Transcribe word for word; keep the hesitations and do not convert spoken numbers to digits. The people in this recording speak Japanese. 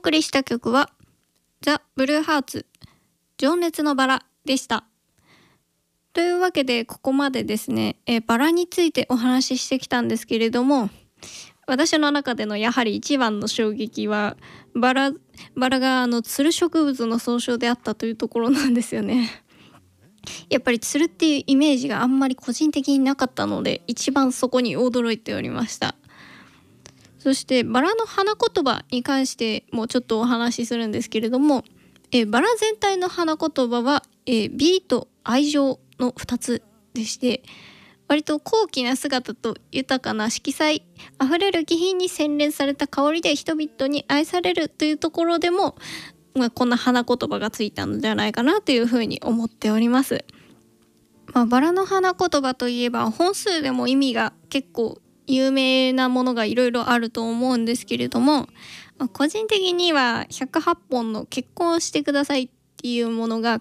送りした曲はザ・ブルーハーツ情熱のバラでした。というわけでここまでですね、えーバラについてお話ししてきたんですけれども、私の中でのやはり一番の衝撃はバラバラがあのつる植物の総称であったというところなんですよね。やっぱりつるっていうイメージがあんまり個人的になかったので、一番そこに驚いておりました。そしてバラの花言葉に関してもちょっとお話しするんですけれども、えーバラ全体の花言葉は、えー美と愛情のふたつでして、割と高貴な姿と豊かな色彩あふれる気品に洗練された香りで人々に愛されるというところでも、まあ、こんな花言葉がついたのではないかなというふうに思っております。まあ、バラの花言葉といえば本数でも意味が結構有名なものがいろいろあると思うんですけれども、まあ個人的にはひゃくはっぽんの結婚してくださいっていうものが